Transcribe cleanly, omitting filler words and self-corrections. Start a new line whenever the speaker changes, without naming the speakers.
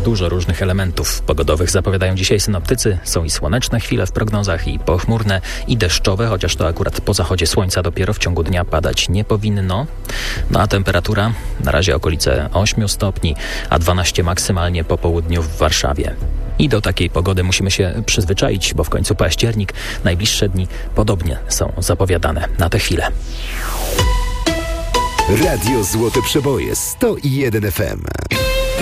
dużo różnych elementów pogodowych zapowiadają dzisiaj synoptycy. Są i słoneczne chwile w prognozach, i pochmurne, i deszczowe, chociaż to akurat po zachodzie słońca dopiero w ciągu dnia padać nie powinno. No a temperatura na razie okolice 8 stopni, a 12 maksymalnie po południu w Warszawie. I do takiej pogody musimy się przyzwyczaić, bo w końcu październik, najbliższe dni podobnie są zapowiadane na tę chwilę.
Radio Złote Przeboje 101 FM.